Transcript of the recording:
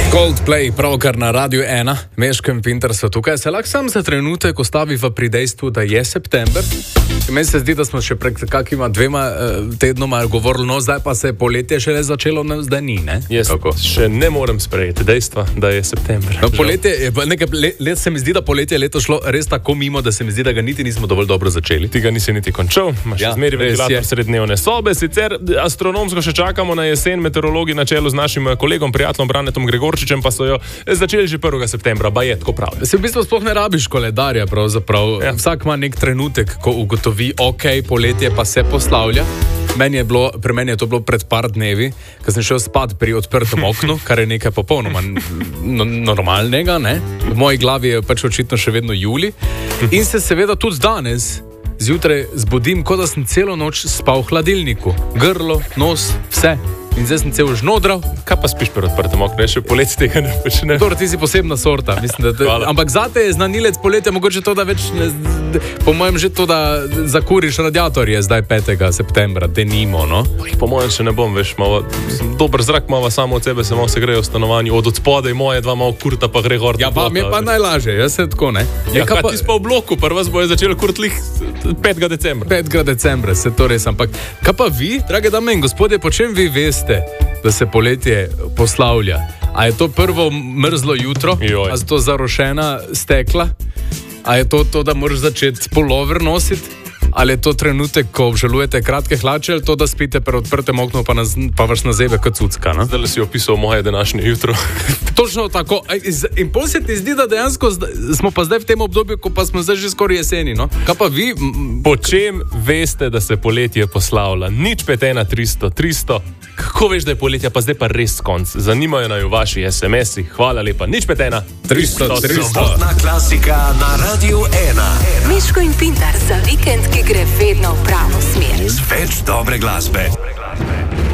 Coldplay, pravkar na Radiu 1, Meško in Pinter so tukaj. Se lahko sam za trenutek ostaviva pri dejstvu, da je september. Meni se zdi, da smo še pred kakima 2 tednoma govorili, no zdaj pa se je poletje šele začelo, no zdaj ni, ne? Jaz še ne morem sprejeti dejstva, da je september. No, poletje, nekaj let se mi zdi, da poletje je leto šlo res tako mimo, da se mi zdi, da ga niti nismo dovolj dobro začeli. Ti ga nisi niti končal, imaš zmeri ventilator srednjevne sobe, sicer astronomsko še čakamo na jesen, meteorologi na čelu z našim kolegom, prijateljem Branetom Gregorčičem pa so jo začeli že 1. septembra, ba je tako prav. Se v bistvu sploh ne rabiš koledarja, pravzaprav. Ja. Vsak ima nek trenutek, ko ugotovi, ok, poletje pa se poslavlja. Pri meni je to bilo pred par dnevi, ko sem šel spat pri odprtem oknu, kar je nekaj popolnoma normalnega, ne? V moji glavi je pač očitno še vedno juli. In se seveda tudi danes zjutraj zbudim, kot da sem celo noč spal v hladilniku. Grlo, nos, vse. In zdaj sem cel žnodral. Kaj pa spiš pri odprtem oknu? Še poletje tega ne počne. Dobro, ti si posebna sorta. Mislim, ampak zate je znanilec poletja mogoče to, da več po mojem že to, da zakuriš radiatorje zdaj 5. septembra, denimo, no? Po mojem še ne bom, veš, malo dober zrak mava samo od sebe, se malo se grejo v stanovanju, od spodaj moje 2 malo kurta pa gre gor. Ja, pa mi je pa najlažje, jaz se tako, ne? Ja, kaj ti pa v bloku, prva se bojo začeli kurtlih 5. decembra. 5. decembra, se to res, ampak kaj pa vi, drage dame in gospodje, po čem vi veste, da se poletje poslavlja? A je to prvo mrzlo jutro? A je to zarošena stekla? A je to, da moraš začeti pulover nositi? Ali je to trenutek, ko obžalujete kratke hlače, ali to, da spite pri odprtem oknu, pa vaš nazebe kot cucka, no? Zdaj si opisal moje današnje jutro. Točno tako. In pol se ti zdi, da dejansko smo pa zdaj v tem obdobju, ko pa smo zdaj že skoraj jeseni, no? Kaj pa vi? Po čem veste, da se poletje poslavlja? Nič 51300 300. Kako veš, da je poletje, pa zdaj pa res konc? Zanimajo naju vaši SMS-i. Hvala lepa. Nič 51300 300. Sobotna klasika na Radiu 1. Meško in Pintar za vikend, ki gre vedno v pravo smer. Več dobre glasbe.